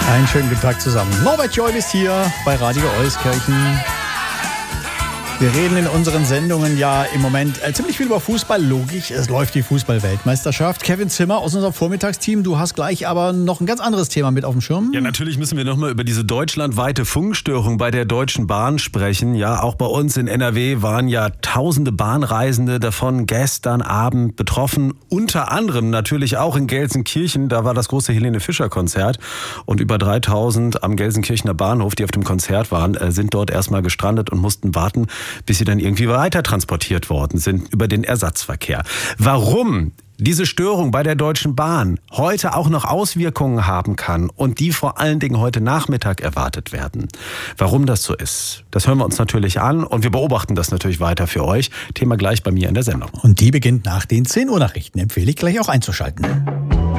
Einen schönen guten Tag zusammen. Norbert Joy ist hier bei Radio Euskirchen. Wir reden in unseren Sendungen ja im Moment ziemlich viel über Fußball. Logisch, es läuft die Fußball-Weltmeisterschaft. Kevin Zimmer aus unserem Vormittagsteam, du hast gleich aber noch ein ganz anderes Thema mit auf dem Schirm. Ja, natürlich müssen wir nochmal über diese deutschlandweite Funkstörung bei der Deutschen Bahn sprechen. Ja, auch bei uns in NRW waren ja tausende Bahnreisende davon gestern Abend betroffen. Unter anderem natürlich auch in Gelsenkirchen. Da war das große Helene Fischer-Konzert. Und über 3000 am Gelsenkirchener Bahnhof, die auf dem Konzert waren, sind dort erstmal gestrandet und mussten warten, bis sie dann irgendwie weiter transportiert worden sind über den Ersatzverkehr. Warum diese Störung bei der Deutschen Bahn heute auch noch Auswirkungen haben kann und die vor allen Dingen heute Nachmittag erwartet werden. Warum das so ist, das hören wir uns natürlich an und wir beobachten das natürlich weiter für euch. Thema gleich bei mir in der Sendung. Und die beginnt nach den 10 Uhr Nachrichten. Empfehle ich gleich auch einzuschalten.